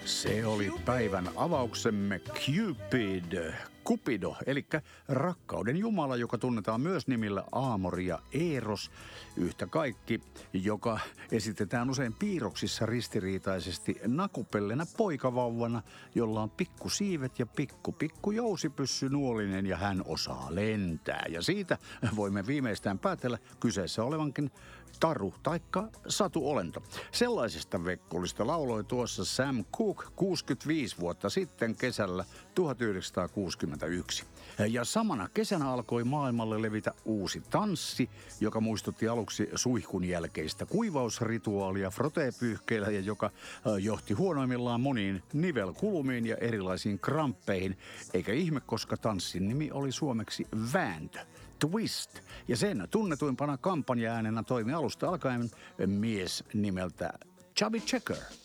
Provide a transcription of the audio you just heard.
Se oli päivän avauksemme Cupido, eli rakkauden jumala, joka tunnetaan myös nimillä Aamori ja Eros. Yhtä kaikki, joka esitetään usein piirroksissa ristiriitaisesti nakupellena poikavauvana, jolla on pikkusiivet ja pikku jousipyssy nuolinen ja hän osaa lentää. Ja siitä voimme viimeistään päätellä kyseessä olevankin taru taikka satuolento. Sellaisesta vekkulista lauloi tuossa Sam Cooke 65 vuotta sitten kesällä 1961. Ja samana kesänä alkoi maailmalle levitä uusi tanssi, joka muistutti aluksi suihkun jälkeistä kuivausrituaalia frotee-pyyhkeillä ja joka johti huonoimmillaan moniin nivelkulumiin ja erilaisiin kramppeihin. Eikä ihme, koska tanssin nimi oli suomeksi vääntö. Twist. Ja sen tunnetuimpana kampanja-äänenä toimi alusta alkaen mies nimeltä Chubby Checker.